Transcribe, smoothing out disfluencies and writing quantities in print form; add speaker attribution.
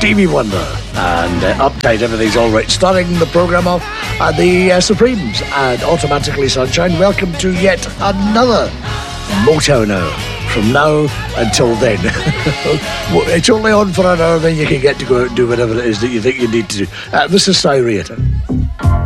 Speaker 1: Stevie Wonder and Uptight, Everything's Alright, starting the programme off at the Supremes and Automatically Sunshine. Welcome to yet another Motown Hour. From now until then. It's only on for an hour, then you can get to go out and do whatever it is that you think you need to do. This is Cy Rayton.